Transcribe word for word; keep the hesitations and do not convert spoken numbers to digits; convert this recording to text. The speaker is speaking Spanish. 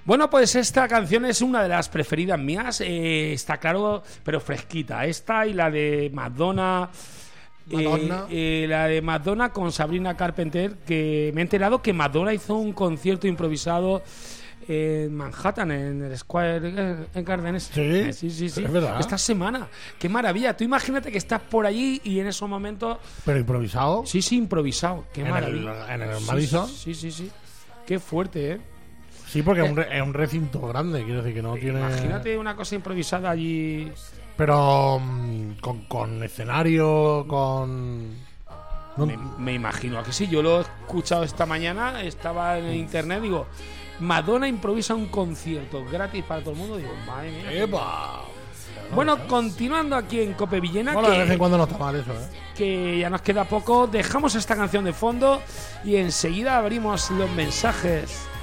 Bueno, pues esta canción es una de las preferidas mías, eh, está claro, pero fresquita. Esta y la de Madonna, Madonna. Eh, eh, la de Madonna con Sabrina Carpenter, que me he enterado que Madonna hizo un concierto improvisado en Manhattan, en el Square Garden. Sí, eh, sí, sí, sí. es verdad. Esta semana. Qué maravilla. Tú imagínate que estás por allí y en esos momentos... Pero improvisado. Sí, sí, improvisado. Qué En maravilla. el- en el Sí, Madison. Sí, sí, sí. Qué fuerte, ¿eh? Sí, porque es un, re- es un recinto grande, quiero decir que no tiene. Imagínate una cosa improvisada allí. Pero mm, con, con escenario, con. No- Me, me imagino que sí. Yo lo he escuchado esta mañana. Estaba en internet. Digo, Madonna improvisa un concierto gratis para todo el mundo. Digo, madre mía. ¡Epa! Bueno, continuando aquí en Cope Villena, Bueno, de vez en que, cuando no está mal eso, ¿eh? que ya nos queda poco. Dejamos esta canción de fondo y enseguida abrimos los mensajes.